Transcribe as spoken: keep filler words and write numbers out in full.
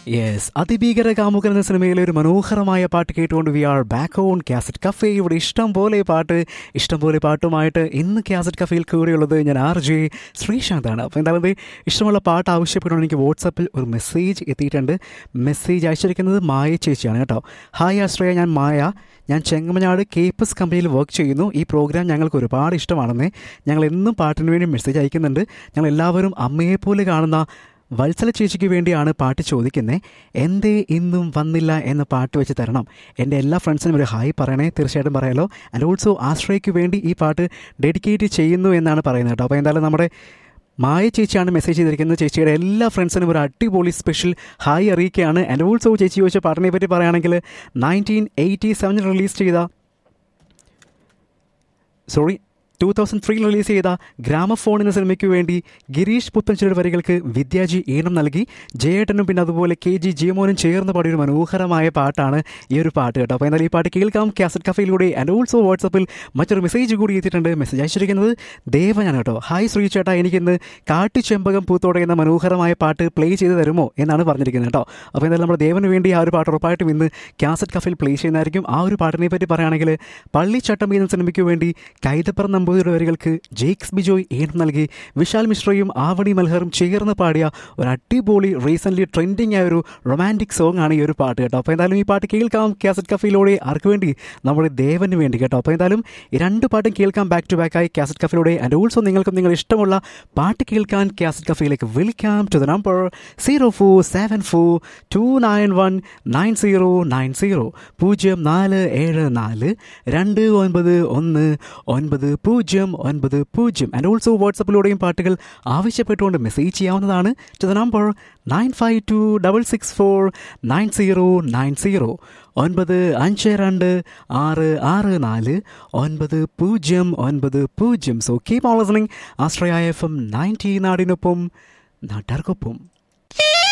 Yes, അതിഭീകര കാമുകൻ എന്ന സിനിമയിലെ ഒരു മനോഹരമായ പാട്ട് കേട്ടുകൊണ്ട് V are back on cassette cafe. ഇവിടെ ഇഷ്ടം പോലെ പാട്ട് ഇഷ്ടം പോലെ പാട്ടുമായിട്ട് ഇന്ന് കാസറ്റ് കഫേയിൽ കൂടെയുള്ളത് ഞാൻ ആർ ജെ ശ്രീശാന്താണ്. അപ്പോൾ എന്തായാലും ഇത് ഇഷ്ടമുള്ള പാട്ട് ആവശ്യപ്പെട്ടുകൊണ്ട് എനിക്ക് വാട്സപ്പിൽ ഒരു മെസ്സേജ് എത്തിയിട്ടുണ്ട്. മെസ്സേജ് അയച്ചിരിക്കുന്നത് മായ ചേച്ചിയാണ് കേട്ടോ. ഹായ് ആശ്രയ, ഞാൻ മായ. ഞാൻ ചെങ്ങമനാട് കേപ്പസ് കമ്പനിയിൽ വർക്ക് ചെയ്യുന്നു. ഈ പ്രോഗ്രാം ഞങ്ങൾക്ക് ഒരുപാട് ഇഷ്ടമാണെന്നേ. ഞങ്ങൾ എന്നും പാട്ടിന് വേണ്ടി മെസ്സേജ് അയക്കുന്നുണ്ട്. ഞങ്ങൾ എല്ലാവരും അമ്മയെപ്പോലെ കാണുന്ന വത്സല ചേച്ചിക്ക് വേണ്ടിയാണ് പാട്ട് ചോദിക്കുന്നത്. എന്തേ ഇന്നും വന്നില്ല എന്ന പാട്ട് വെച്ച് തരണം. എൻ്റെ എല്ലാ ഫ്രണ്ട്സിനും ഒരു ഹായ് പറയണേ. തീർച്ചയായിട്ടും പറയാലോ. ആൻഡ് ഓൾസോ ആശ്രയ്ക്ക് വേണ്ടി ഈ പാട്ട് ഡെഡിക്കേറ്റ് ചെയ്യുന്നു എന്നാണ് പറയുന്നത് കേട്ടോ. അപ്പോൾ എന്തായാലും നമ്മുടെ മായ ചേച്ചിയാണ് മെസ്സേജ് ചെയ്തിരിക്കുന്നത്. ചേച്ചിയുടെ എല്ലാ ഫ്രണ്ട്സിനും ഒരു അടിപൊളി സ്പെഷ്യൽ ഹായ് അറിയിക്കുകയാണ്. ആൻഡ് ഓൾസോ ചേച്ചി ചോദിച്ച പാട്ടിനെ പറ്റി പറയുകയാണെങ്കിൽ നയൻറ്റീൻ എയ്റ്റി സെവനിൽ റിലീസ് ചെയ്ത സോറി ടൂ തൗസൻഡ് ത്രീയിൽ റിലീസ് ചെയ്ത ഗ്രാമഫോൺ എന്ന സിനിമയ്ക്ക് വേണ്ടി ഗിരീഷ് പുത്തൻചിയുടെ വരികൾക്ക് വിദ്യാജി ഈണം നൽകി ജയേട്ടനും പിന്നെ അതുപോലെ കെ ജി ജിയമോനും ചേർന്ന് പാടിയൊരു മനോഹരമായ പാട്ടാണ് ഈ ഒരു പാട്ട് കേട്ടോ. അപ്പോൾ എന്തായാലും ഈ പാട്ട് കേൾക്കാം കാസറ്റ് കഫയിലൂടെ. ആൻഡ് ഓൾസോ വാട്സപ്പിൽ മറ്റൊരു മെസ്സേജ് കൂടി എത്തിയിട്ടുണ്ട്. മെസ്സേജ് അയച്ചിരിക്കുന്നത് ദേവനാണ് കേട്ടോ. ഹായ് ശ്രീ ചേട്ടാ, എനിക്കിന്ന് കാട്ടുചെമ്പകം പൂത്തോടെ എന്ന മനോഹരമായ പാട്ട് പ്ലേ ചെയ്ത് തരുമോ എന്നാണ് പറഞ്ഞിരിക്കുന്നത് കേട്ടോ. അപ്പോൾ എന്തായാലും നമ്മുടെ ദേവന് വേണ്ടി ആ ഒരു പാട്ട് ഉറപ്പായിട്ടും ഇന്ന് കാസറ്റ് കഫയിൽ പ്ലേ ചെയ്യുന്നതായിരിക്കും. ആ ഒരു പാട്ടിനെ പറ്റി പറയുകയാണെങ്കിൽ പള്ളിച്ചട്ടം എന്ന സിനിമയ്ക്ക് വേണ്ടി കൈതപ്പുറം നമ്പൂതിരിയുടെ വരികൾക്ക് ജെയ്ക്സ് ബിജോയ് ഈണം നൽകി വിശാൽ മിശ്രയും ആവണി മൽഹറും ചേർന്ന് പാടിയ ഒരു അടിപൊളി റീസെൻ്റ്ലി ട്രെൻഡിങ് ആയ ഒരു റൊമാൻറ്റിക് സോങ് ആണ് ഈ ഒരു പാട്ട് കേട്ടോ. അപ്പോൾ എന്തായാലും ഈ പാട്ട് കേൾക്കാം കാസറ്റ് കഫയിലൂടെ. ആർക്ക് വേണ്ടി? നമ്മുടെ ദേവന് വേണ്ടി കേട്ടോ. അപ്പോൾ എന്തായാലും ഈ രണ്ട് പാട്ടും കേൾക്കാം ബാക്ക് ടു ബാക്ക് ആയി കാസറ്റ് കഫയിലൂടെ. ആൻഡ് ഓൾസോ നിങ്ങൾക്കും നിങ്ങൾ ഇഷ്ടമുള്ള പാട്ട് കേൾക്കാൻ കാസറ്റ് കഫയിലേക്ക് വിളിക്കാം to the number zero four seven four to nine one nine zero nine zero പൂജ്യം നാല് ഏഴ് നാല് രണ്ട് ഒൻപത് ഒന്ന് ഒൻപത് പൂജ്യം ഒൻപത് പൂജ്യം. ആൻഡ് ഓൾസോ വാട്സപ്പിലൂടെയും പാട്ടുകൾ ആവശ്യപ്പെട്ടുകൊണ്ട് മെസ്സേജ് ചെയ്യാവുന്നതാണ് to the number nine five to double six four nine zero nine zero ഒൻപത് അഞ്ച് രണ്ട് ആറ് ആറ് നാല് ഒൻപത് പൂജ്യം ഒൻപത് പൂജ്യം. So keep on listening Ashraya F M ninety നാടിനൊപ്പം നാട്ടാർക്കൊപ്പം.